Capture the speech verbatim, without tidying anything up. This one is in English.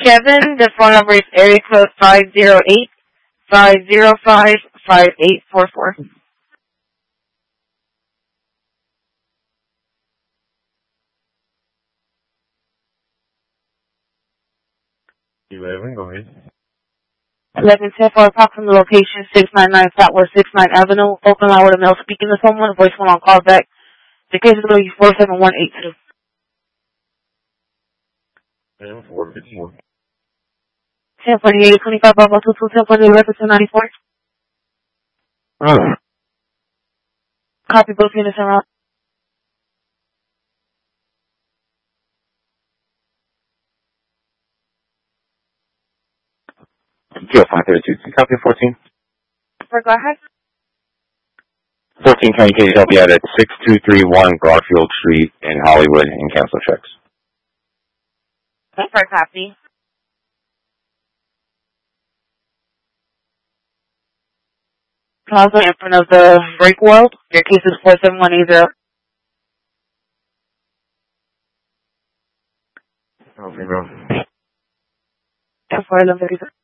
Kevin, the phone number is area code five zero eight, five zero five, five eight four four. eleven, go ahead. eleven ten for a call from the location six ninety-nine Southwest six ninth Avenue, Oakland, line with a male speaking to someone, voicemail on call back. The case is going to be four seven one eight two. And four fifty-one. ten forty-eight twenty-five Bravo two two, ten forty-eight reference two ninety-four. Oh. Copy both units around. Zero five thirty-two. Copy fourteen. For go ahead. fourteen County Case help you out at six two three one Garfield Street in Hollywood and cancel checks. Okay, for copy. Plaza in front of the Break World. Your case is four seven one eight zero. Okay, bro. ten four eleven thirty-three.